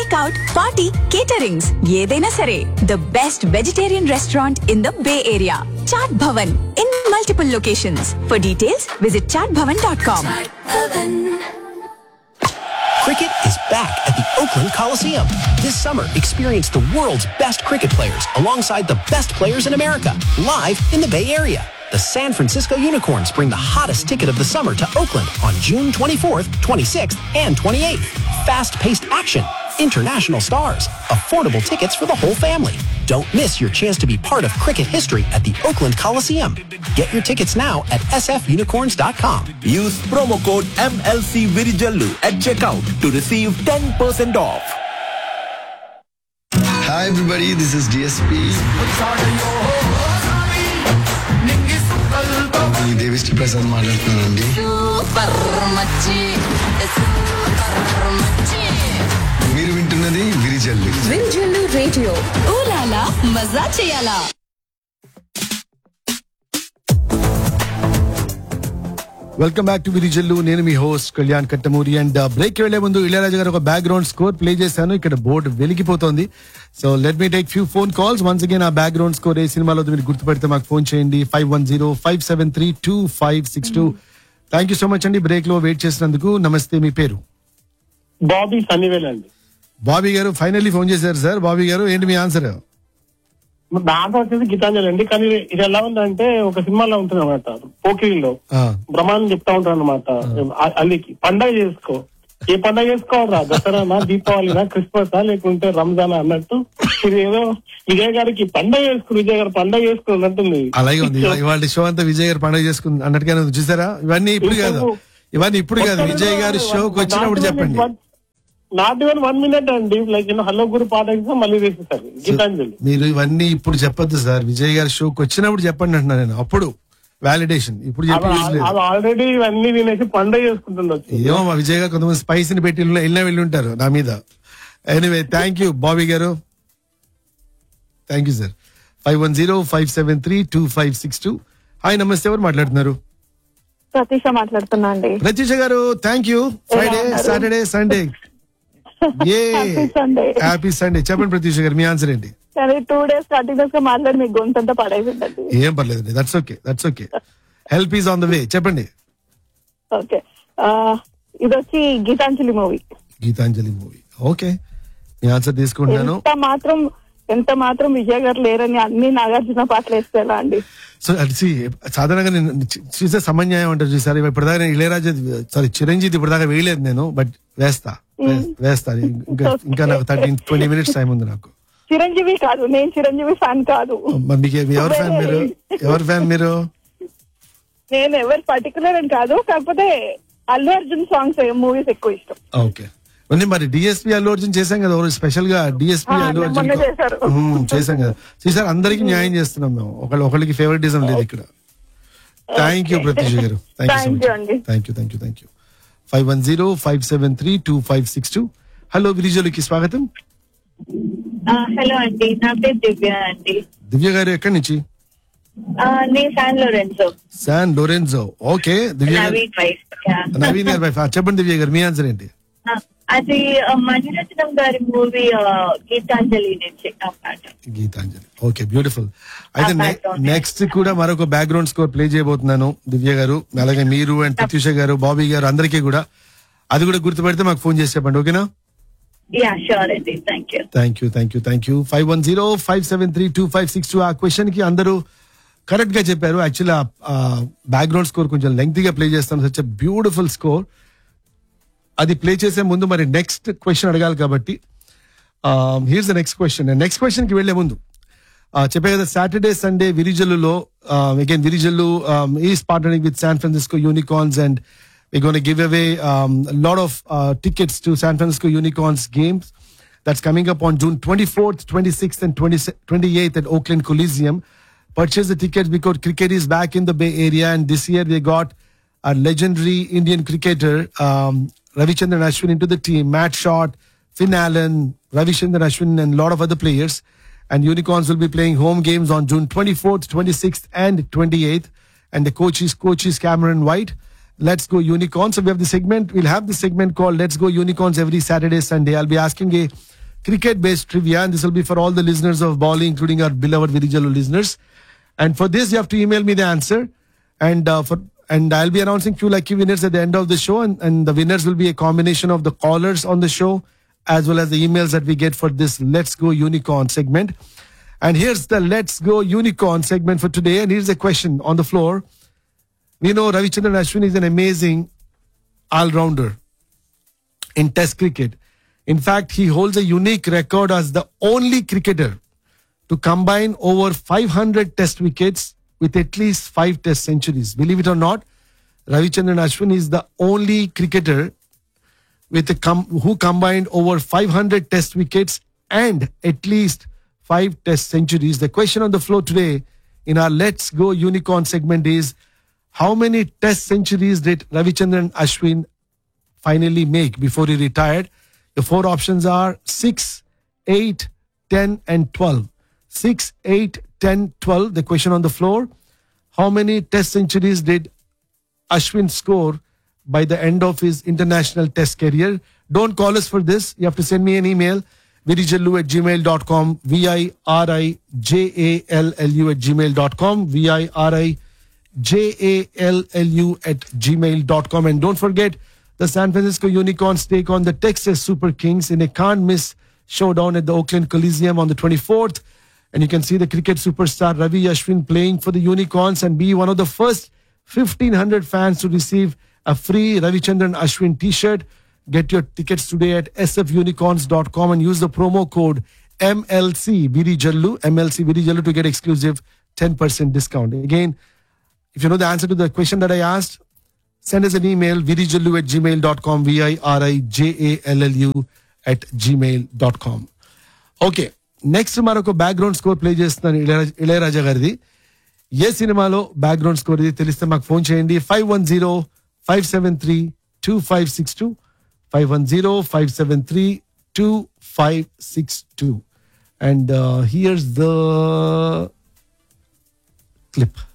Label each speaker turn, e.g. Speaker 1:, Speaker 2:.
Speaker 1: takeout, party, caterings, ఏదైనా సరే. The best vegetarian restaurant in the Bay Area. Chaat Bhavan in multiple locations. For details, visit chaatbhavan.com.
Speaker 2: Cricket is back at the Oakland Coliseum. This summer, experience the world's best cricket players alongside the best players in America, live in the Bay Area. The San Francisco Unicorns bring the hottest ticket of the summer to Oakland on June 24th, 26th, and 28th. Fast-paced action, international stars, affordable tickets for the whole family. Don't miss your chance to be part of cricket history at the Oakland Coliseum. Get your tickets now at sfunicorns.com.
Speaker 3: Use promo code MLC Virijallu at checkout to receive 10% off.
Speaker 4: Hi everybody, this is DSP. నేను దేవిశ్రీ ప్రసాద్ మాట్లాడుతున్నానండి. మీరు వింటున్నది Virijallu
Speaker 1: radio. ఊలాలా మజా చేయాలా.
Speaker 5: Welcome back to Virijallu. నేను మీ host Kalyan Kattamuri. And break వెళ్లే ముందు ఇళయరాజా గారు ఒక బ్యాక్గ్రౌండ్ స్కోర్ ప్లే చేశాను. ఇక్కడ board వెలిగిపోతోంది. So let me take few phone calls. Once again ఆ బ్యాక్గ్రౌండ్ స్కోర్ ఏ సినిమాలో మీరు గుర్తుపెడితే మాకు ఫోన్ చేయండి. 510-573-2562. థ్యాంక్ యూ సో మచ్ అండి బ్రేక్ లో వెయిట్ చేసినందుకు. నమస్తే, మీ పేరు?
Speaker 6: బాబీ సన్నివేల్ అండి.
Speaker 5: బాబీ గారు ఫైనల్లీ ఫోన్ చేశారు సార్. బాబీ గారు ఏంటి మీ ఆన్సర్?
Speaker 6: దాంట్లో వచ్చేసి గీతాంజలి అండి. కానీ ఇది ఎలా ఉందంటే ఒక సినిమాలో ఉంటుంది అనమాట, పోకిరిలో బ్రహ్మాండం చెప్తా ఉంటారు అనమాట అల్లికి, పండగ చేసుకో, ఏ పండగ చేసుకోవాలరా, దసరానా, దీపావళినా, క్రిస్మసా, లేకుంటే రంజానా అన్నట్టు. ఇది ఏదో విజయ్ గారికి పండగ చేసుకుని, విజయ్ గారు పండగ చేసుకుని అన్నట్టుంది.
Speaker 5: అలాగే ఉంది ఇవాళ షో అంతా. విజయ్ గారు పండగ చేసుకుని అన్నట్టుగానే చూసారా? ఇవన్నీ ఇప్పుడు కాదు, విజయ్ గారి షోకి వచ్చినప్పుడు చెప్పండి.
Speaker 6: నాట్ ఈవెన్ 1 minute అండి. లైక్ హలో గురు పాట మళ్ళీ వేసేసారు గీతాంజలి.
Speaker 5: మీరు ఇవన్నీ ఇప్పుడు చెప్పొద్దు సార్, విజయ్ గారి షోకి వచ్చినప్పుడు చెప్పండి అంటున్నా నేను. అప్పుడు వాలిడేషన్ ఇప్పుడు
Speaker 6: ఆల్రెడీ ఇవన్నీ వినేసి పండగ చేసుకుంటుండొచ్చు.
Speaker 5: ఏమో మా విజయ్ గారు కొంతమంది స్పైస్ ని పెట్టి వెళ్ళి ఉంటారు నా మీద. ఎనీవే థ్యాంక్ యూ బాబీ గారు. Thank you sir. 510-573-2562. హాయ్ నమస్తే, ఎవరు మాట్లాడుతున్నారు?
Speaker 7: ప్రతీష మాట్లాడుతున్నా అండి.
Speaker 5: ప్రతీష గారు thank you. Friday, Saturday, Sunday, happy Sunday. చెప్పండి ప్రతీష గారు, మీ ఆన్సర్ ఏంటి?
Speaker 7: 2 days కంటిన్యూస్ గా మాట్లాడి మీకు గొంతంతా పడైపోయిందండి.
Speaker 5: ఏం పర్లేదు, that's okay. Help is on the way. చెప్పండి.
Speaker 7: ఓకే, ఇది వచ్చి గీతాంజలి మూవీ. ఓకే,
Speaker 5: మీ ఆన్సర్ తీసుకుంటున్నాను.
Speaker 7: ఎంత మాత్రం విజయ్ గారు లేరని అన్ని నాగార్జున పాటలు వేస్తే ఎలా అండి?
Speaker 5: సో అది సాధారణంగా నేను చూసే సమన్యాయం అంటారు చూసారు. ఇప్పటిదాకా ఇళయరాజా చిరంజీవి ఇప్పటిదాకా వేయలేదు నేను, బట్ వేస్తా. ఇంకా నాకు 13-20 minutes టైం ఉంది నాకు.
Speaker 7: చిరంజీవి కాదు, నేను చిరంజీవి ఫ్యాన్ కాదు.
Speaker 5: మీకు ఎవరు ఫ్యాన్ మీరు?
Speaker 7: నేను ఎవరు పర్టికులర్ అని కాదు, కాకపోతే అల్లు అర్జున్ సాంగ్స్ మూవీస్ ఎక్కువ ఇష్టం.
Speaker 5: ఓకే, మరి డిఎస్పీ అల్లు అర్జున్ చేశాం కదా, స్పెషల్ గా డిఎస్పీ అల్లు అర్జున్ చేశాం కదా. చూసారు, అందరికి న్యాయం చేస్తున్నాం మేము, ఒకళ్ళకి ఫేవరెటిజం లేదు ఇక్కడ. థ్యాంక్ యూ ప్రతీష్ గారు. Thank you. 510-573-2562. హలో విరిజలుకి స్వాగతం.
Speaker 8: హలో అండి, నా పేరు దివ్య అండి.
Speaker 5: దివ్య గారు ఎక్కడి నుంచి? శాన్ లోరెన్జో. ఓకే దివ్య గారు, నవీన్ గారి వైఫ్. చెప్పండి దివ్య గారు, మీ ఆన్సర్ ఏంటి?
Speaker 8: అది మణిరత్నం గారి మూవీ గీతాంజలి.
Speaker 5: Okay, beautiful. అయితే నెక్స్ట్ కూడా మరొక బ్యాక్గ్రౌండ్ స్కోర్ ప్లే చేయబోతున్నాను దివ్య గారు, అలాగే మీరు అండ్ ప్రత్యూష గారు, బాబీ గారు, అందరికీ కూడా. అది కూడా గుర్తుపెడితే మాకు ఫోన్ చేసి చెప్పండి, ఓకేనా? Thank you. 510-573-2562. ఆ క్వశ్చన్ కి అందరూ కరెక్ట్ గా చెప్పారు. యాక్చువల్లీ బ్యాక్గ్రౌండ్ స్కోర్ కొంచెం లెంగ్త్ గా ప్లే చేస్తాం. Such beautiful score. అది ప్లే చేసే ముందు మరి నెక్స్ట్ క్వశ్చన్ అడగాలి కాబట్టి here's the next question. Next question కి వెళ్లే ముందు చెప్పే కదా, Saturday Sunday విరిజల్లులో again Virijallu is partnering with San Francisco Unicorns and we're going to give away a lot of tickets to San Francisco Unicorns games that's coming up on June 24th, 26th and 28th at Oakland Coliseum. Purchase the tickets because cricket is back in the Bay Area, and this year they got a legendary Indian cricketer Ravichandran Ashwin into the team. Matt Short, Finn Allen, Ravichandran Ashwin and a lot of other players. And Unicorns will be playing home games on June 24th, 26th and 28th. And the coach is Cameron White. Let's go Unicorns. So we have the segment. We'll have the segment called Let's Go Unicorns every Saturday, Sunday. I'll be asking a cricket-based trivia, and this will be for all the listeners of Bali, including our beloved Virijallu listeners. And for this, you have to email me the answer, and I'll be announcing few lucky winners at the end of the show, and the winners will be a combination of the callers on the show as well as the emails that we get for this Let's Go Unicorn segment. And here's the Let's Go Unicorn segment for today, and here's the question on the floor. We know Ravichandran Ashwin is an amazing all-rounder in Test cricket. In fact, he holds a unique record as the only cricketer to combine over 500 Test wickets with at least 5 Test centuries. Believe it or not, Ravichandran Ashwin is the only cricketer who combined over 500 Test wickets and at least 5 Test centuries. The question on the floor today in our Let's Go Unicorn segment is, how many Test centuries did Ravichandran Ashwin finally make before he retired? The 4 options are 6, 8, 10 and 12. 6, 8, 10, 12. The question on the floor, how many Test centuries did Ashwin score by the end of his international Test career? Don't call us for this. You have to send me an email, virijallu@gmail.com, virijallu@gmail.com, virijallu@gmail.com. And don't forget, the San Francisco Unicorns take on the Texas Super Kings in a can't-miss showdown at the Oakland Coliseum on the 24th. And you can see the cricket superstar Ravi Ashwin playing for the Unicorns and be one of the first 1,500 fans to receive a free Ravichandran Ashwin t-shirt. Get your tickets today at sfunicorns.com and use the promo code MLC Virijallu to get exclusive 10% discount. Again, if you know the answer to the question that I asked, send us an email, virijallu@gmail.com, virijallu@gmail.com. Okay, next మరొక background score play చేస్తున్నాను ఇళయరాజా గారిది. ఏ సినిమాలో background score ఇది తెలిస్తే మాకు phone చేయండి. 510-573-2562, 510-573-2562. And here's the clip.